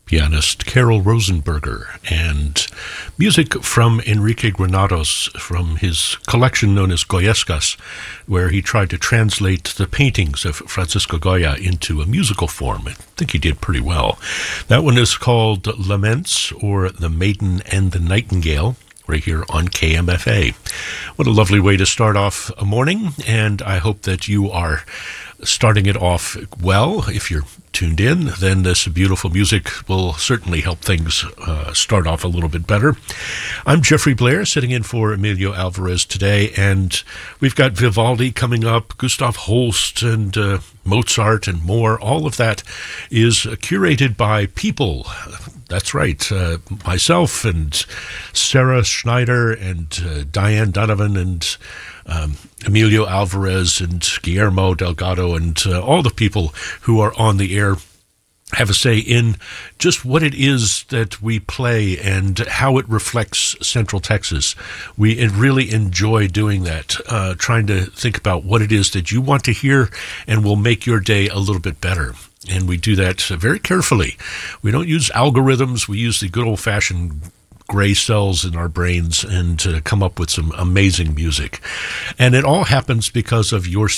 pianist Carol Rosenberger, and music from Enrique Granados from his collection known as Goyescas, where he tried to translate the paintings of Francisco Goya into a musical form. I think he did pretty well. That one is called Laments, or The Maiden and the Nightingale, right here on KMFA. What a lovely way to start off a morning, and I hope that you are starting it off well. If you're tuned in, then this beautiful music will certainly help things start off a little bit better. I'm Jeffrey Blair, sitting in for Emilio Alvarez today, and we've got Vivaldi coming up, Gustav Holst, and Mozart, and more. All of that is curated by people. That's right, myself and Sarah Schneider and Diane Donovan and Emilio Alvarez and Guillermo Delgado and all the people who are on the air have a say in just what it is that we play and how it reflects Central Texas. We really enjoy doing that, trying to think about what it is that you want to hear and will make your day a little bit better. And we do that very carefully. We don't use algorithms. We use the good old-fashioned gray cells in our brains and come up with some amazing music. And it all happens because of your